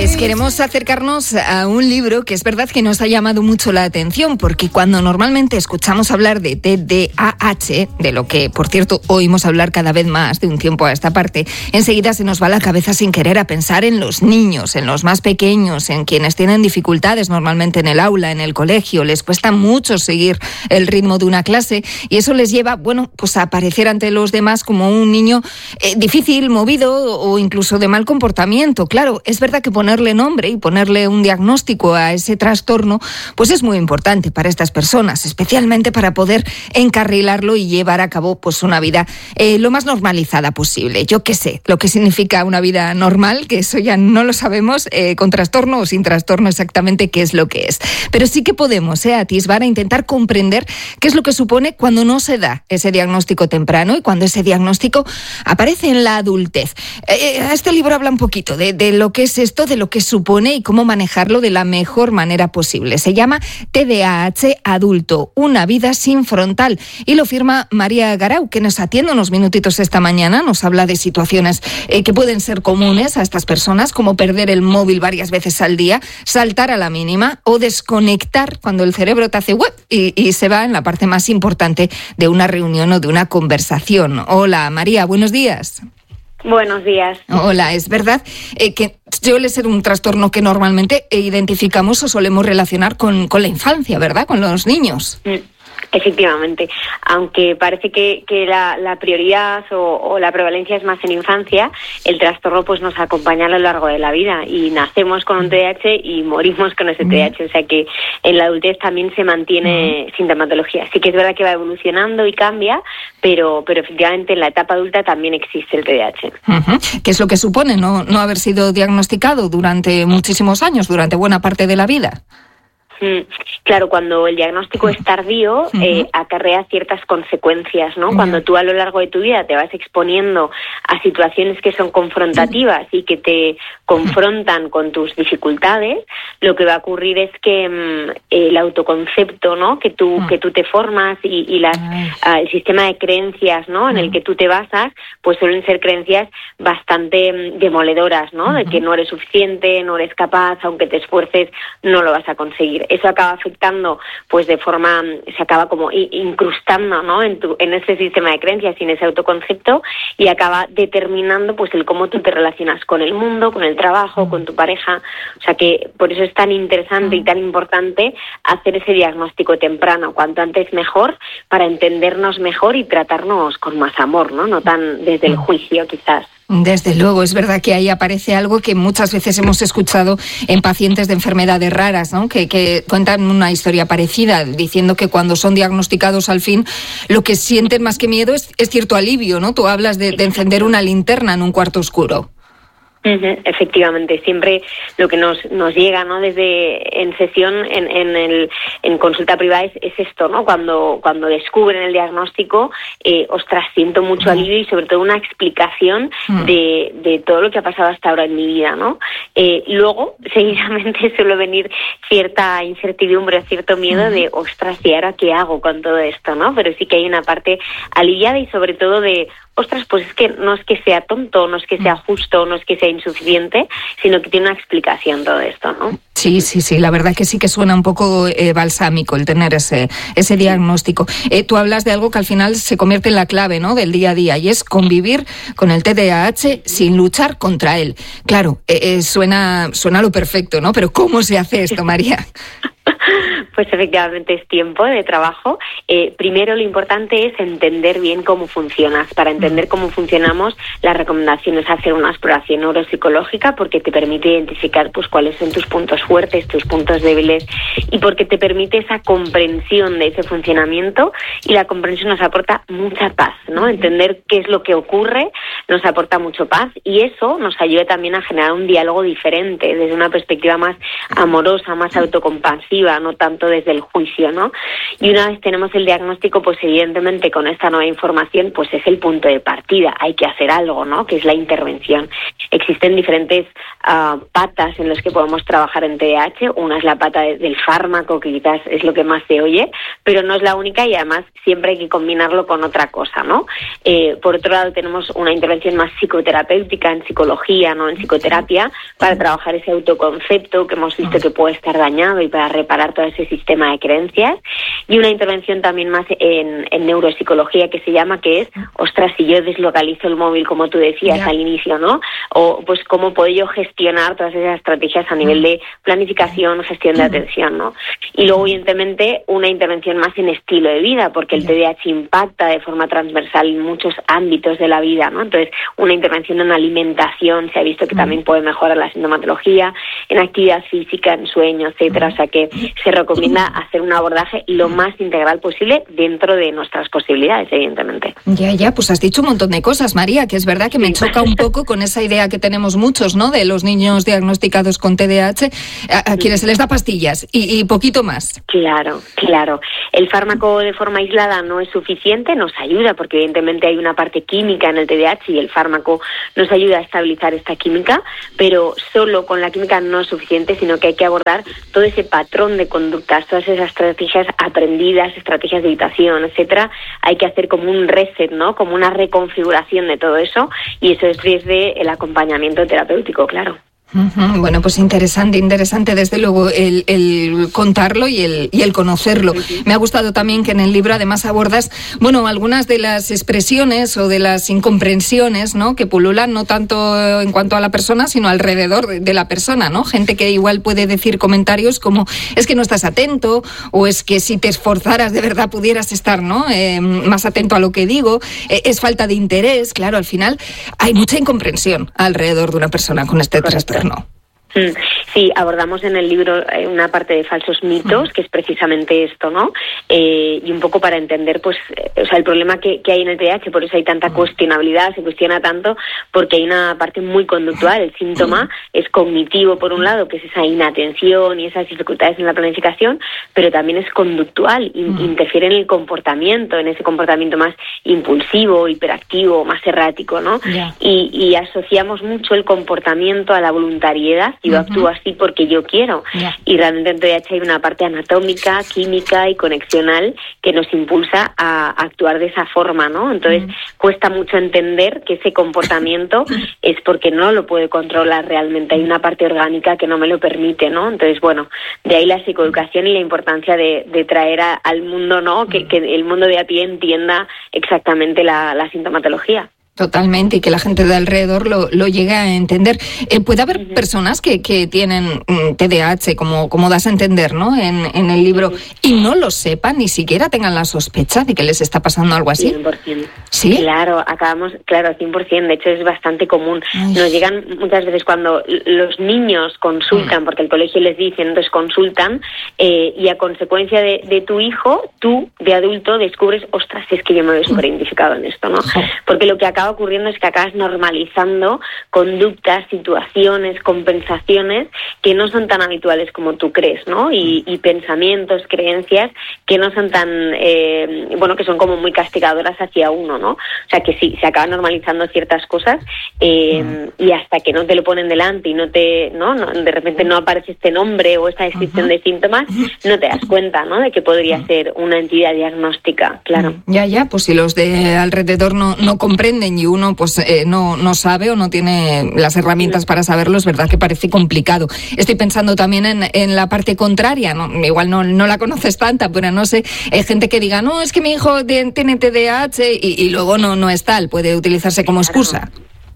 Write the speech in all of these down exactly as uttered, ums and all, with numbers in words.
Pues queremos acercarnos a un libro que es verdad que nos ha llamado mucho la atención, porque cuando normalmente escuchamos hablar de T D A H, de lo que, por cierto, oímos hablar cada vez más de un tiempo a esta parte, enseguida se nos va la cabeza sin querer a pensar en los niños, en los más pequeños, en quienes tienen dificultades normalmente en el aula, en el colegio, les cuesta mucho seguir el ritmo de una clase y eso les lleva, bueno, pues a aparecer ante los demás como un niño eh, difícil, movido o incluso de mal comportamiento. Claro, es verdad que ponerle nombre y ponerle un diagnóstico a ese trastorno, pues es muy importante para estas personas, especialmente para poder encarrilarlo y llevar a cabo pues una vida eh, lo más normalizada posible. Yo qué sé, lo que significa una vida normal, que eso ya no lo sabemos, eh, con trastorno o sin trastorno exactamente qué es lo que es. Pero sí que podemos eh, atisbar a intentar comprender qué es lo que supone cuando no se da ese diagnóstico temprano y cuando ese diagnóstico aparece en la adultez. Eh, este libro habla un poquito de, de lo que es esto, de lo que supone y cómo manejarlo de la mejor manera posible. Se llama T D A H Adulto, una vida sin frontal, y lo firma María Garau, que nos atiende unos minutitos esta mañana, nos habla de situaciones eh, que pueden ser comunes a estas personas, como perder el móvil varias veces al día, saltar a la mínima o desconectar cuando el cerebro te hace web y, y se va en la parte más importante de una reunión o de una conversación. Hola María, buenos días. Buenos días. Hola, es verdad eh, que suele ser un trastorno que normalmente identificamos o solemos relacionar con, con la infancia, ¿verdad? Con los niños. Mm. Efectivamente, aunque parece que, que la, la prioridad o, o la prevalencia es más en infancia, el trastorno pues nos acompaña a lo largo de la vida y nacemos con un T D A H y morimos con ese T D A H, o sea que en la adultez también se mantiene uh-huh. sintomatología. Sí que es verdad que va evolucionando y cambia, pero, pero efectivamente en la etapa adulta también existe el T D A H. Uh-huh. ¿Qué es lo que supone no, no haber sido diagnosticado durante muchísimos años, durante buena parte de la vida? Claro, cuando el diagnóstico es tardío, uh-huh. eh, acarrea ciertas consecuencias, ¿no? Uh-huh. Cuando tú a lo largo de tu vida te vas exponiendo a situaciones que son confrontativas uh-huh. y que te confrontan con tus dificultades, lo que va a ocurrir es que um, el autoconcepto, ¿no? Que tú uh-huh. que tú te formas y, y las uh-huh. uh, el sistema de creencias, ¿no? En uh-huh. el que tú te basas, pues suelen ser creencias bastante um, demoledoras, ¿no? Uh-huh. De que no eres suficiente, no eres capaz, aunque te esfuerces, no lo vas a conseguir. Eso acaba afectando, pues de forma, se acaba como incrustando, ¿no? En, tu, en ese sistema de creencias y en ese autoconcepto y acaba determinando, pues, el cómo tú te relacionas con el mundo, con el trabajo, con tu pareja. O sea que por eso es tan interesante y tan importante hacer ese diagnóstico temprano, cuanto antes mejor, para entendernos mejor y tratarnos con más amor, ¿no? No tan desde el juicio, quizás. Desde luego, es verdad que ahí aparece algo que muchas veces hemos escuchado en pacientes de enfermedades raras, ¿no? Que, que cuentan una historia parecida, diciendo que cuando son diagnosticados al fin, lo que sienten más que miedo es, es cierto alivio, ¿no? Tú hablas de, de encender una linterna en un cuarto oscuro. Uh-huh, efectivamente, siempre lo que nos nos llega, ¿no? Desde en sesión, en en el en consulta privada es, es esto, ¿no? Cuando cuando descubren el diagnóstico, eh, ostras, siento mucho uh-huh. alivio y sobre todo una explicación uh-huh. de de todo lo que ha pasado hasta ahora en mi vida, ¿no? Eh, luego, seguidamente suele venir cierta incertidumbre, cierto miedo uh-huh. de, ostras, ¿y ahora qué hago con todo esto, no? Pero sí que hay una parte aliviada y sobre todo de, ostras, pues es que no es que sea tonto, no es que sea justo, no es que sea insuficiente, sino que tiene una explicación todo esto, ¿no? Sí, sí, sí, la verdad que sí que suena un poco eh, balsámico el tener ese ese diagnóstico. Eh, tú hablas de algo que al final se convierte en la clave, ¿no? Del día a día, y es convivir con el T D A H sin luchar contra él. Claro, eh, eh, suena suena lo perfecto, ¿no? Pero ¿cómo se hace esto, María? Pues efectivamente es tiempo de trabajo. Eh, primero lo importante es entender bien cómo funcionas. Para entender cómo funcionamos, la recomendación es hacer una exploración neuropsicológica porque te permite identificar pues cuáles son tus puntos fuertes, tus puntos débiles y porque te permite esa comprensión de ese funcionamiento y la comprensión nos aporta mucha paz, ¿no? Entender qué es lo que ocurre nos aporta mucho paz y eso nos ayuda también a generar un diálogo diferente desde una perspectiva más amorosa, más autocompasiva, no tanto desde el juicio, ¿no? Y una vez tenemos el diagnóstico, pues evidentemente con esta nueva información, pues es el punto de partida, hay que hacer algo, ¿no? Que es la intervención. Existen diferentes uh, patas en las que podemos trabajar en T D A H. Una es la pata de, del fármaco, que quizás es lo que más se oye, pero no es la única y además siempre hay que combinarlo con otra cosa, ¿no? Eh, por otro lado, tenemos una intervención más psicoterapéutica en psicología, ¿no? En psicoterapia, para trabajar ese autoconcepto que hemos visto que puede estar dañado y para reparar todo ese sistema de creencias. Y una intervención también más en, en neuropsicología que se llama, que es, ostras, si yo deslocalizo el móvil, como tú decías yeah. al inicio, ¿no? O pues cómo puedo yo gestionar todas esas estrategias a nivel de planificación, gestión de atención, ¿no? Y luego, evidentemente, una intervención más en estilo de vida, porque el T D A H impacta de forma transversal en muchos ámbitos de la vida, ¿no? Entonces, una intervención en alimentación, se ha visto que también puede mejorar la sintomatología, en actividad física, en sueño, etcétera. O sea que se recomienda hacer un abordaje lo más integral posible dentro de nuestras posibilidades, evidentemente. Ya, ya, pues has dicho un montón de cosas, María, que es verdad que me choca un poco con esa idea que tenemos muchos, ¿no? De los niños diagnosticados con T D A H, a, a quienes se les da pastillas y, y poquito más. Claro, claro. El fármaco de forma aislada no es suficiente, nos ayuda porque evidentemente hay una parte química en el T D A H y el fármaco nos ayuda a estabilizar esta química, pero solo con la química no es suficiente, sino que hay que abordar todo ese patrón de conductas, todas esas estrategias aprendidas, estrategias de evitación, etcétera. Hay que hacer como un reset, ¿no? Como una reconfiguración de todo eso, y eso es desde el acompañamiento terapéutico, claro. Uh-huh. Bueno, pues interesante, interesante desde luego el, el contarlo y el, y el conocerlo. Uh-huh. Me ha gustado también que en el libro además abordas, bueno, algunas de las expresiones o de las incomprensiones, ¿no? Que pululan no tanto en cuanto a la persona, sino alrededor de, de la persona, ¿no? Gente que igual puede decir comentarios como es que no estás atento, o es que si te esforzaras de verdad pudieras estar, ¿no? Eh, más atento a lo que digo, eh, es falta de interés. Claro, al final hay mucha incomprensión alrededor de una persona con este trastorno. No. Sí, abordamos en el libro una parte de falsos mitos, que es precisamente esto, ¿no? Eh, y un poco para entender, pues, o sea, el problema que, que hay en el T D A H, por eso hay tanta cuestionabilidad, se cuestiona tanto, porque hay una parte muy conductual. El síntoma es cognitivo, por un lado, que es esa inatención y esas dificultades en la planificación, pero también es conductual, in, interfiere en el comportamiento, en ese comportamiento más impulsivo, hiperactivo, más errático, ¿no? Yeah. Y, y asociamos mucho el comportamiento a la voluntariedad. Yo uh-huh. actúo así porque yo quiero. Yeah. Y realmente en T D A H hay una parte anatómica, química y conexional que nos impulsa a actuar de esa forma, ¿no? Entonces uh-huh. cuesta mucho entender que ese comportamiento es porque no lo puede controlar realmente. Hay una parte orgánica que no me lo permite, ¿no? Entonces, bueno, de ahí la psicoeducación y la importancia de, de traer a, al mundo, ¿no? Que, que el mundo de a pie entienda exactamente la, la sintomatología. Totalmente, y que la gente de alrededor lo, lo llegue a entender. Eh, ¿Puede haber uh-huh. personas que, que tienen mm, T D A H, como, como das a entender, ¿no? En, en el libro, uh-huh. y no lo sepan, ni siquiera tengan la sospecha de que les está pasando algo así? cien por ciento. ¿Sí? Claro, acabamos, claro, cien por ciento. De hecho, es bastante común. Ay. Nos llegan muchas veces cuando los niños consultan, uh-huh. porque el colegio les dice, entonces consultan, eh, y a consecuencia de, de tu hijo, tú, de adulto, descubres, ostras, es que yo me veo súper identificado en esto, ¿no? Uh-huh. Porque lo que acaba ocurriendo es que acabas normalizando conductas, situaciones, compensaciones que no son tan habituales como tú crees, ¿no? Y, y pensamientos, creencias que no son tan, eh, bueno, que son como muy castigadoras hacia uno, ¿no? O sea que sí, se acaban normalizando ciertas cosas eh, uh-huh. y hasta que no te lo ponen delante y no te, ¿no? no de repente no aparece este nombre o esta descripción uh-huh. de síntomas, no te das cuenta, ¿no? De que podría uh-huh. ser una entidad diagnóstica, claro. Ya, ya, pues si los de alrededor no, no comprenden y uno pues eh, no, no sabe o no tiene las herramientas para saberlo, es verdad que parece complicado. Estoy pensando también en, en la parte contraria, ¿no? Igual no, no la conoces tanta, pero no sé, hay gente que diga, no, es que mi hijo tiene T D A H y, y luego no, no es tal, puede utilizarse como excusa.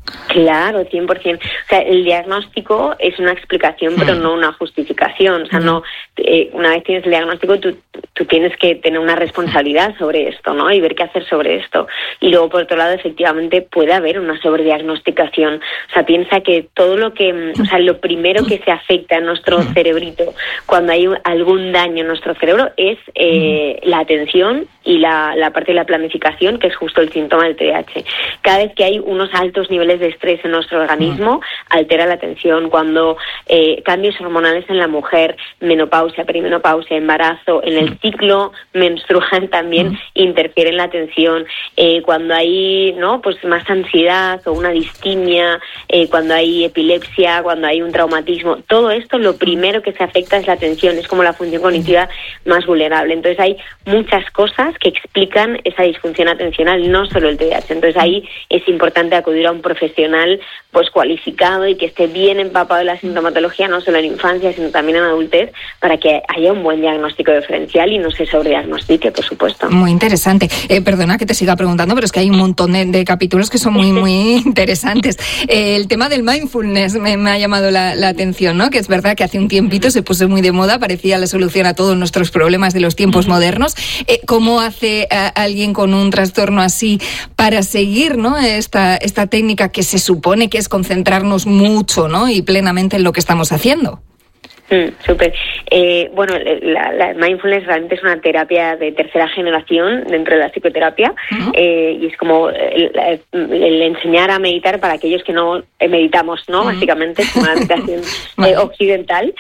Claro, cien por ciento. O sea, el diagnóstico es una explicación, pero no una justificación. O sea, no, eh, una vez tienes el diagnóstico, tú, tú tienes que tener una responsabilidad sobre esto, ¿no? Y ver qué hacer sobre esto. Y luego, por otro lado, efectivamente, puede haber una sobrediagnosticación. O sea, piensa que todo lo que, o sea, lo primero que se afecta en nuestro cerebrito cuando hay algún daño en nuestro cerebro es eh, la atención y la, la parte de la planificación, que es justo el síntoma del T D A H. Cada vez que hay unos altos niveles de de estrés en nuestro organismo, mm. altera la atención. Cuando eh, cambios hormonales en la mujer, menopausia, perimenopausia, embarazo, en el ciclo menstrual también mm. interfiere en la atención. Eh, cuando hay, ¿no?, pues más ansiedad o una distimia, eh, cuando hay epilepsia, cuando hay un traumatismo, todo esto lo primero que se afecta es la atención, es como la función cognitiva más vulnerable. Entonces hay muchas cosas que explican esa disfunción atencional, no solo el T D A H. Entonces ahí es importante acudir a un profesional pues cualificado y que esté bien empapado de la sintomatología, no solo en infancia, sino también en adultez, para que haya un buen diagnóstico diferencial y no se sobrediagnostique, por supuesto. Muy interesante. Eh, perdona que te siga preguntando, pero es que hay un montón de, de capítulos que son muy, muy interesantes. Eh, el tema del mindfulness me, me ha llamado la, la atención, ¿no? Que es verdad que hace un tiempito se puso muy de moda, parecía la solución a todos nuestros problemas de los tiempos modernos. Eh, ¿Cómo hace a alguien con un trastorno así para seguir, ¿no?, esta, esta técnica que se supone que es concentrarnos mucho, ¿no?, y plenamente en lo que estamos haciendo? Mm, súper. Eh, bueno, la, la mindfulness realmente es una terapia de tercera generación dentro de la psicoterapia. Uh-huh. eh, y es como el, el, el enseñar a meditar para aquellos que no meditamos, ¿no? Uh-huh. Básicamente es como una meditación eh, occidental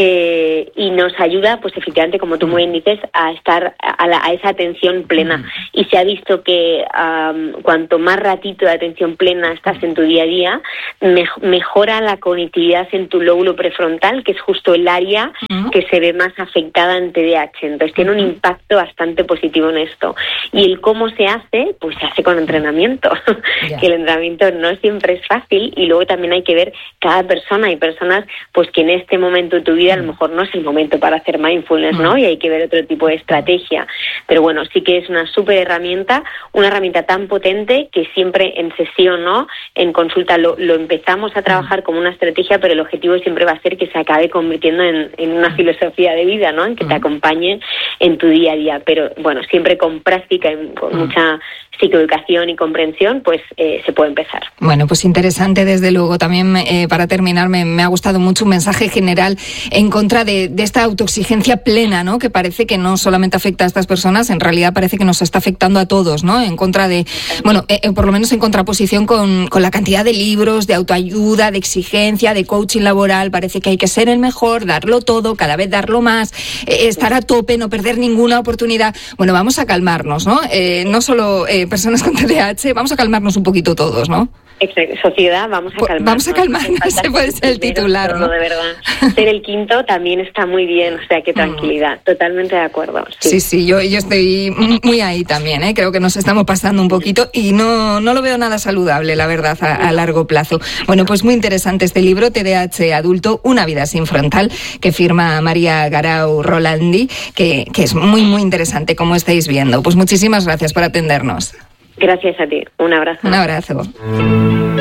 eh, y nos ayuda, pues efectivamente, como tú muy bien dices, a estar a, la, a esa atención plena. Uh-huh. Y se ha visto que um, cuanto más ratito de atención plena estás en tu día a día, me, mejora la conectividad en tu lóbulo prefrontal, que es justo el área uh-huh. que se ve más afectada en T D A H. Entonces tiene un impacto bastante positivo en esto. Y el cómo se hace, pues se hace con entrenamiento. Yeah. Que el entrenamiento no siempre es fácil y luego también hay que ver cada persona. Hay personas pues que en este momento de tu vida uh-huh. a lo mejor no es el momento para hacer mindfulness, uh-huh. ¿no? Y hay que ver otro tipo de estrategia. Pero bueno, sí que es una súper herramienta, una herramienta tan potente que siempre en sesión, ¿no?, en consulta lo, lo empezamos a trabajar uh-huh. como una estrategia, pero el objetivo siempre va a ser que se acabe convirtiendo En, en una filosofía de vida, ¿no?, en que te acompañe en tu día a día, pero bueno, siempre con práctica y con mucha psicoeducación y comprensión, pues eh, se puede empezar. Bueno, pues interesante, desde luego. También eh, para terminar, me, me ha gustado mucho un mensaje general en contra de, de esta autoexigencia plena, ¿no?, que parece que no solamente afecta a estas personas, en realidad parece que nos está afectando a todos, ¿no?, en contra de, bueno, eh, por lo menos en contraposición con, con la cantidad de libros, de autoayuda, de exigencia, de coaching laboral. Parece que hay que ser el mejor, darlo todo, cada vez darlo más, eh, estar a tope, no perder ninguna oportunidad. Bueno, vamos a calmarnos, ¿no? Eh, no solo eh, personas con T D A H, vamos a calmarnos un poquito todos, ¿no? Sociedad, vamos a calmarnos. Vamos a calmarnos, ese puede ser el titular, ¿no? De verdad. Ser el quinto también está muy bien, o sea, que tranquilidad. Totalmente de acuerdo. Sí, sí, sí yo, yo estoy muy ahí también, ¿eh? Creo que nos estamos pasando un poquito y no, no lo veo nada saludable, la verdad, a, a largo plazo. Bueno, pues muy interesante este libro, T D A H Adulto, una vida sin frontal, que firma María Garau Rolandi, que, que es muy, muy interesante, como estáis viendo. Pues muchísimas gracias por atendernos. Gracias a ti. Un abrazo. Un abrazo.